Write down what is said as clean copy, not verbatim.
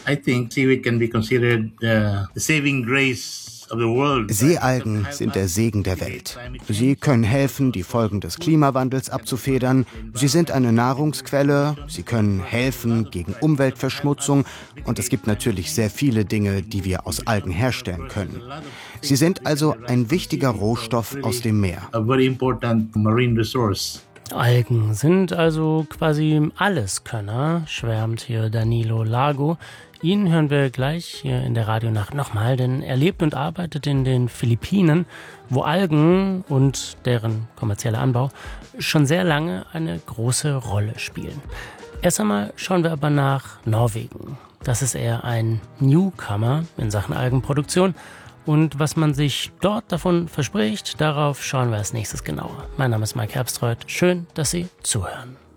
I think seaweed can be considered the saving grace. Seealgen sind der Segen der Welt. Sie können helfen, die Folgen des Klimawandels abzufedern. Sie sind eine Nahrungsquelle. Sie können helfen gegen Umweltverschmutzung. Und es gibt natürlich sehr viele Dinge, die wir aus Algen herstellen können. Sie sind also ein wichtiger Rohstoff aus dem Meer. Algen sind also quasi Alleskönner, schwärmt hier Danilo Lago. Ihn hören wir gleich hier in der Radionacht nochmal, denn er lebt und arbeitet in den Philippinen, wo Algen und deren kommerzieller Anbau schon sehr lange eine große Rolle spielen. Erst einmal schauen wir aber nach Norwegen. Das ist eher ein Newcomer in Sachen Algenproduktion. Und was man sich dort davon verspricht, darauf schauen wir als nächstes genauer. Mein Name ist Mike Herbstreuth. Schön, dass Sie zuhören.